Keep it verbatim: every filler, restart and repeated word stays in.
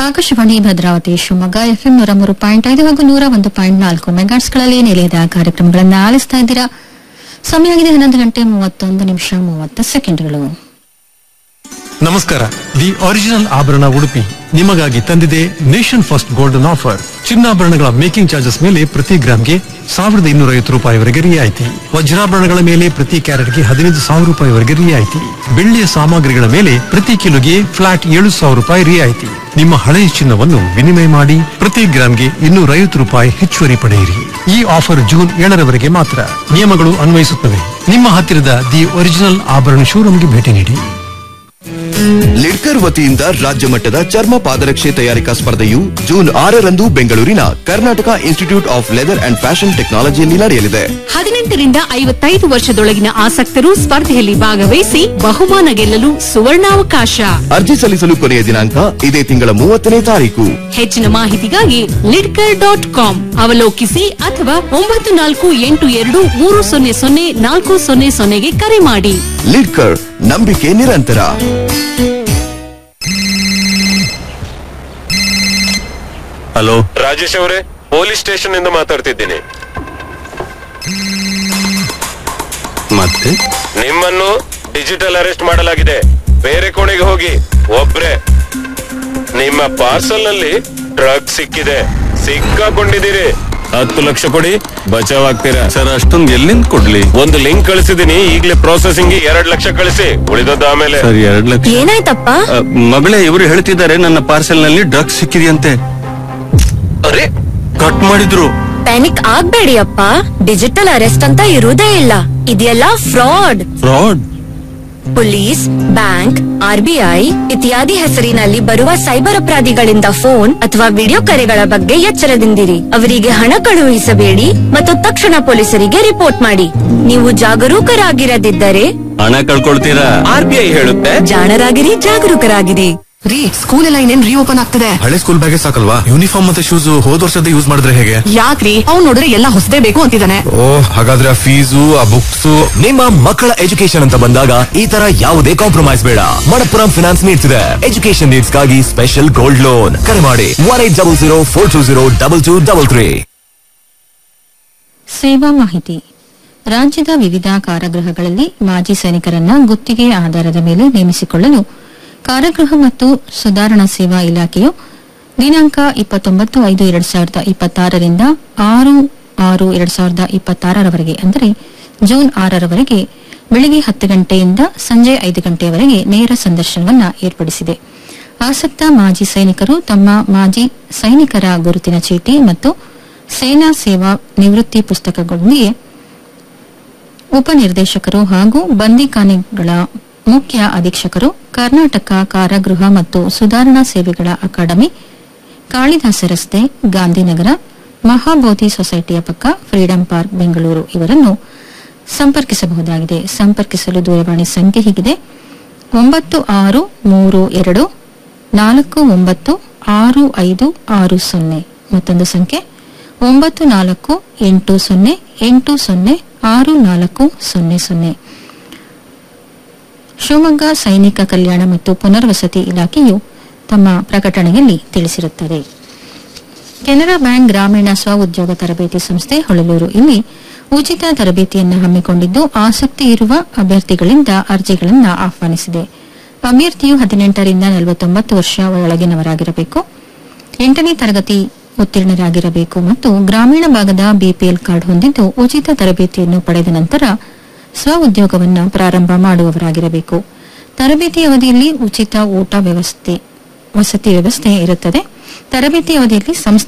Akashvani Bhadravati Shivamogga FM ನೂರ ಮೂರು point ಐದು ಹಾಗೂ ನೂರ ಒಂದು ಪಾಯಿಂಟ್ ನಾಲ್ಕು ಮೆಗಾಟ್ಸ್ಗಳಲ್ಲಿ ನಿಲಯದ ಕಾರ್ಯಕ್ರಮಗಳನ್ನು ಆಲಿಸ್ತಾ ಇದ್ದೀರಾ. ಸಮಯ ಆಗಿದೆ ಹನ್ನೊಂದು ಗಂಟೆ ಮೂವತ್ತೊಂದು ನಿಮಿಷ ಮೂವತ್ತು ಸೆಕೆಂಡ್ಗಳು. ನಮಸ್ಕಾರ. ದಿ ಒರಿಜಿನಲ್ ಆಭರಣ ಉಡುಪಿ ನಿಮಗಾಗಿ ತಂದಿದೆ ನೇಷನ್ ಫಸ್ಟ್ ಗೋಲ್ಡನ್ ಆಫರ್. ಚಿನ್ನಾಭರಣಗಳ ಮೇಕಿಂಗ್ ಚಾರ್ಜಸ್ ಮೇಲೆ ಪ್ರತಿ ಗ್ರಾಮ್ಗೆ ಸಾವಿರದ ಇನ್ನೂರ ಐವತ್ತು ರೂಪಾಯಿವರೆಗೆ ರಿಯಾಯಿತಿ. ವಜ್ರಾಭರಣಗಳ ಮೇಲೆ ಪ್ರತಿ ಕ್ಯಾರೆಟ್ಗೆ ಹದಿನೈದು ಸಾವಿರ ರೂಪಾಯಿವರೆಗೆ ರಿಯಾಯಿತಿ. ಬೆಳ್ಳಿಯ ಸಾಮಗ್ರಿಗಳ ಮೇಲೆ ಪ್ರತಿ ಕಿಲೋಗೆ ಫ್ಲಾಟ್ ಏಳು ಸಾವಿರ ರೂಪಾಯಿ ರಿಯಾಯಿತಿ. ನಿಮ್ಮ ಹಳೆಯ ಚಿನ್ನವನ್ನು ವಿನಿಮಯ ಮಾಡಿ ಪ್ರತಿ ಗ್ರಾಮ್ಗೆ ಇನ್ನೂರ ಐವತ್ತು ರೂಪಾಯಿ ಹೆಚ್ಚುವರಿ ಪಡೆಯಿರಿ. ಈ ಆಫರ್ ಜೂನ್ ಏಳರವರೆಗೆ ಮಾತ್ರ. ನಿಯಮಗಳು ಅನ್ವಯಿಸುತ್ತವೆ. ನಿಮ್ಮ ಹತ್ತಿರದ ದಿ ಒರಿಜಿನಲ್ ಆಭರಣ ಶೋರೂಮ್ಗೆ ಭೇಟಿ ನೀಡಿ. ಲಿಡ್ಕರ್ ವತಿಯಿಂದ ರಾಜ್ಯ ಮಟ್ಟದ ಚರ್ಮ ಪಾದರಕ್ಷೆ ತಯಾರಿಕಾ ಸ್ಪರ್ಧೆಯು ಜೂನ್ ಆರರಂದು ಬೆಂಗಳೂರಿನ Karnataka institute of leather and fashion ಟೆಕ್ನಾಲಜಿಯಲ್ಲಿ ನಡೆಯಲಿದೆ. ಹದಿನೆಂಟರಿಂದ ಐವತ್ತೈದು ವರ್ಷದೊಳಗಿನ ಆಸಕ್ತರು ಸ್ಪರ್ಧೆಯಲ್ಲಿ ಭಾಗವಹಿಸಿ ಬಹುಮಾನ ಗೆಲ್ಲಲು ಸುವರ್ಣಾವಕಾಶ. ಅರ್ಜಿ ಸಲ್ಲಿಸಲು ಕೊನೆಯ ದಿನಾಂಕ ಇದೇ ತಿಂಗಳ ಮೂವತ್ತನೇ ತಾರೀಕು. ಹೆಚ್ಚಿನ ಮಾಹಿತಿಗಾಗಿ ಲಿಡ್ಕರ್ ಡಾಟ್ ಕಾಮ್ ಅವಲೋಕಿಸಿ ಅಥವಾ ಒಂಬತ್ತು ನಾಲ್ಕು ಎಂಟು ಎರಡು ಮೂರು ಸೊನ್ನೆ ಸೊನ್ನೆ ನಾಲ್ಕು ಸೊನ್ನೆ ಸೊನ್ನೆಗೆ ಕರೆ ಮಾಡಿ. ಲಿಡ್ಕರ್, ನಂಬಿಕೆ ನಿರಂತರ. ಹಲೋ, ರಾಜೇಶ್ ಅವರೇ, ಪೊಲೀಸ್ ಸ್ಟೇಷನ್ ಇಂದ ಮಾತಾಡ್ತಿದ್ದೀನಿ. ಮತ್ತೆ ನಿಮ್ಮನ್ನು ಡಿಜಿಟಲ್ ಅರೆಸ್ಟ್ ಮಾಡಲಾಗಿದೆ. ಬೇರೆ ಕೋಣೆಗೆ ಹೋಗಿ ಒಬ್ರೆ. ನಿಮ್ಮ ಪಾರ್ಸಲ್ ನಲ್ಲಿ ಡ್ರಗ್ ಸಿಕ್ಕಿದೆ, ಸಿಕ್ಕಾಕೊಂಡಿದ್ದೀರಿ. ಹತ್ತು ಲಕ್ಷ ಕೊಡಿ, ಬಚಾವ್ ಆಗ್ತೀರಾ. ಸರ್, ಅಷ್ಟೊಂದು ಎಲ್ಲಿಂದ ಕೊಡ್ಲಿ? ಒಂದು ಲಿಂಕ್ ಕಳಿಸಿದೀನಿ, ಈಗಲೇ ಪ್ರೊಸೆಸಿಂಗ್ ಎರಡ್ ಲಕ್ಷ ಕಳಿಸಿ, ಉಳಿದದ್ದು ಆಮೇಲೆ. ಸರ್, ಎರಡ್ ಲಕ್ಷ ಏನಾಯ್ತಪ್ಪ? ಮಗಳೇ, ಇವರು ಹೇಳ್ತಿದ್ದಾರೆ ನನ್ನ ಪಾರ್ಸೆಲ್ ನಲ್ಲಿ ಡ್ರಗ್ಸ್ ಸಿಕ್ಕಿದೆಯಂತೆ. ಅರೆ, ಕಟ್ ಮಾಡಿದ್ರು. ಪ್ಯಾನಿಕ್ ಆಗ್ಬೇಡಿ ಅಪ್ಪ, ಡಿಜಿಟಲ್ ಅರೆಸ್ಟ್ ಅಂತ ಇರುವುದೇ ಇಲ್ಲ. ಇದೆಲ್ಲ fraud. Fraud? Police, bank, RBI ಇತ್ಯಾದಿ ಹೆಸರಿನಲ್ಲಿ ಬರುವ ಸೈಬರ್ ಅಪರಾಧಿಗಳಿಂದ ಫೋನ್ ಅಥವಾ ವಿಡಿಯೋ ಕರೆಗಳ ಬಗ್ಗೆ ಎಚ್ಚರದಿಂದಿರಿ. ಅವರಿಗೆ ಹಣ ಕಳುಹಿಸಬೇಡಿ ಮತ್ತು ತಕ್ಷಣ ಪೊಲೀಸರಿಗೆ ರಿಪೋರ್ಟ್ ಮಾಡಿ. ನೀವು ಜಾಗರೂಕರಾಗಿರದಿದ್ದರೆ ಹಣ ಕಳ್ಕೊಳ್ತೀರಾ. ಆರ್ಬಿಐ ಹೇಳುತ್ತೆ, ಜಾಣರಾಗಿರಿ, ಜಾಗರೂಕರಾಗಿರಿ. ರೀ, ಸ್ಕೂಲ್ ಎಲ್ಲ ಇನ್ನೇನ್ ರೀಓಪನ್ ಆಗ್ತದೆ. ಹಳೆ ಸ್ಕೂಲ್ ಬ್ಯಾಗೇ ಸಾಕಲ್ವಾ? ಯೂನಿಫಾರ್ಮ್ ಮತ್ತೆ ಶೂಸ್ ಹೋದ ವರ್ಷದ ಯೂಸ್ ಮಾಡಿದ್ರೆ ಹೇಗೆ? ಯಾಕ್ರಿ, ಅವ್ನು ನೋಡಿದ್ರೆ ಎಲ್ಲ ಹೊಸದೇ ಬೇಕು ಅಂತಿದ್ದಾನೆ. ಓ, ಹಾಗಾದ್ರೆ ಆ ಫೀಸು, ಆ ಬುಕ್ಸ್. ನಿಮ್ಮ ಮಕ್ಕಳ ಎಜುಕೇಶನ್ ಅಂತ ಬಂದಾಗ ಈ ತರ ಯಾವುದೇ ಕಾಂಪ್ರಮೈಸ್ ಬೇಡ. ಮಣಪ್ಪುರಂ ಫಿನಾನ್ಸ್ ನೀಡ್ಸ್ ಇದೆ ಎಜುಕೇಶನ್ ನೀಡ್ಸ್ ಗಾಗಿ ಸ್ಪೆಷಲ್ ಗೋಲ್ಡ್ ಲೋನ್. ಕರೆ ಮಾಡಿ one eight double zero four two zero double two double three. ಸೇವಾ ಮಾಹಿತಿ. ರಾಜ್ಯದ ವಿವಿಧ ಕಾರಾಗೃಹಗಳಲ್ಲಿ ಮಾಜಿ ಸೈನಿಕರನ್ನ ಗುತ್ತಿಗೆ ಆಧಾರದ ಮೇಲೆ ನೇಮಿಸಿಕೊಳ್ಳಲು ಕಾರಾಗೃಹ ಮತ್ತು ಸುಧಾರಣಾ ಸೇವಾ ಇಲಾಖೆಯು ದಿನಾಂಕ ಇಪ್ಪತ್ತೊಂಬತ್ತು ಐದು ಎರಡ್ ಸಾವಿರದ ಇಪ್ಪತ್ತಾರರಿಂದ ಆರು ಆರು ಎರಡ್ ಸಾವಿರದ ಇಪ್ಪತ್ತಾರರವರೆಗೆ ಅಂದರೆ ಜೂನ್ ಆರರವರೆಗೆ ಬೆಳಗ್ಗೆ ಹತ್ತು ಗಂಟೆಯಿಂದ ಸಂಜೆ ಐದು ಗಂಟೆಯವರೆಗೆ ನೇರ ಸಂದರ್ಶನವನ್ನು ಏರ್ಪಡಿಸಿದೆ. ಆಸಕ್ತ ಮಾಜಿ ಸೈನಿಕರು ತಮ್ಮ ಮಾಜಿ ಸೈನಿಕರ ಗುರುತಿನ ಚೀಟಿ ಮತ್ತು ಸೇನಾ ಸೇವಾ ನಿವೃತ್ತಿ ಪುಸ್ತಕಗಳೊಂದಿಗೆ ಉಪನಿರ್ದೇಶಕರು ಹಾಗೂ ಬಂದಿಖಾನೆಗಳ ಮುಖ್ಯ ಅಧೀಕ್ಷಕರು, ಕರ್ನಾಟಕ ಕಾರಾಗೃಹ ಮತ್ತು ಸುಧಾರಣಾ ಸೇವೆಗಳ ಅಕಾಡೆಮಿ, ಕಾಳಿದಾಸ ರಸ್ತೆ, ಗಾಂಧಿನಗರ, ಮಹಾಬೋಧಿ ಸೊಸೈಟಿಯ ಪಕ್ಕ, ಫ್ರೀಡಂ ಪಾರ್ಕ್, ಬೆಂಗಳೂರು ಇವರನ್ನು ಸಂಪರ್ಕಿಸಬಹುದಾಗಿದೆ. ಸಂಪರ್ಕಿಸಲು ದೂರವಾಣಿ ಸಂಖ್ಯೆ ಹೀಗಿದೆ: ಒಂಬತ್ತು ಆರು ಮೂರು ಎರಡು ನಾಲ್ಕು ಒಂಬತ್ತು ಆರು ಐದು ಆರು ಸೊನ್ನೆ. ಮತ್ತೊಂದು ಸಂಖ್ಯೆ ಒಂಬತ್ತು ನಾಲ್ಕು ಎಂಟು ಸೊನ್ನೆ ಎಂಟು ಸೊನ್ನೆ ಆರು ನಾಲ್ಕು ಸೊನ್ನೆ ಸೊನ್ನೆ. ಶಿವಮೊಗ್ಗ ಸೈನಿಕ ಕಲ್ಯಾಣ ಮತ್ತು ಪುನರ್ವಸತಿ ಇಲಾಖೆಯು ತಮ್ಮ ಪ್ರಕಟಣೆಯಲ್ಲಿ ತಿಳಿಸಿರುತ್ತದೆ. ಕೆನರಾ ಬ್ಯಾಂಕ್ ಗ್ರಾಮೀಣ ಸ್ವ ಉದ್ಯೋಗ ತರಬೇತಿ ಸಂಸ್ಥೆ ಹೊಳಲೂರು ಇಲ್ಲಿ ಉಚಿತ ತರಬೇತಿಯನ್ನು ಹಮ್ಮಿಕೊಂಡಿದ್ದು ಆಸಕ್ತಿ ಇರುವ ಅಭ್ಯರ್ಥಿಗಳಿಂದ ಅರ್ಜಿಗಳನ್ನು ಆಹ್ವಾನಿಸಿದೆ. ಅಭ್ಯರ್ಥಿಯು ಹದಿನೆಂಟರಿಂದ ನಲವತ್ತೊಂಬತ್ತು ವರ್ಷ ಒಳಗಿನವರಾಗಿರಬೇಕು, ಎಂಟನೇ ತರಗತಿ ಉತ್ತೀರ್ಣರಾಗಿರಬೇಕು ಮತ್ತು ಗ್ರಾಮೀಣ ಭಾಗದ ಬಿಪಿಎಲ್ ಕಾರ್ಡ್ ಹೊಂದಿದ್ದು ಉಚಿತ ತರಬೇತಿಯನ್ನು ಪಡೆದ ನಂತರ ಸ್ವ ಉದ್ಯೋಗವನ್ನು ಪ್ರಾರಂಭ ಮಾಡುವವರಾಗಿರಬೇಕು. ತರಬೇತಿ ಅವಧಿಯಲ್ಲಿ ಉಚಿತ ಊಟ ವ್ಯವಸ್ಥೆ, ವಸತಿ ವ್ಯವಸ್ಥೆ ಇರುತ್ತದೆ. ತರಬೇತಿ ಅವಧಿಯಲ್ಲಿ ಸಂಸ್ಥೆ